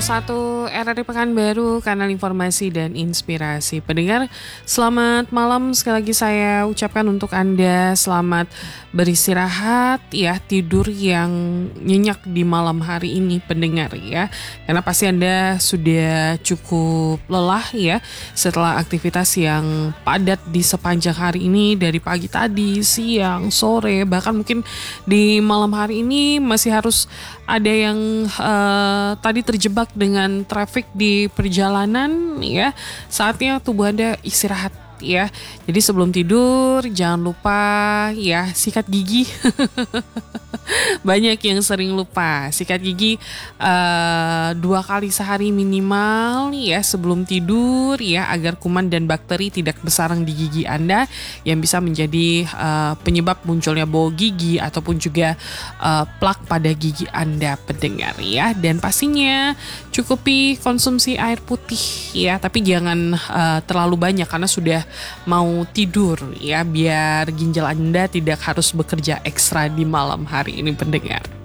101 RRI Pekanbaru, kanal informasi dan inspirasi. Pendengar, selamat malam. Sekali lagi saya ucapkan untuk Anda selamat beristirahat ya, tidur yang nyenyak di malam hari ini pendengar ya. Karena pasti Anda sudah cukup lelah ya setelah aktivitas yang padat di sepanjang hari ini, dari pagi tadi, siang, sore, bahkan mungkin di malam hari ini masih harus ada yang tadi terjebak dengan traffic di perjalanan ya. Saatnya tubuh Anda istirahat ya. Jadi sebelum tidur jangan lupa ya sikat gigi. Banyak yang sering lupa sikat gigi 2 kali sehari minimal ya sebelum tidur ya, agar kuman dan bakteri tidak bersarang di gigi Anda yang bisa menjadi penyebab munculnya bau gigi ataupun juga plak pada gigi Anda pendengar ya. Dan pastinya cukupi konsumsi air putih ya, tapi jangan terlalu banyak karena sudah mau tidur ya, biar ginjal Anda tidak harus bekerja ekstra di malam hari ini pendengar.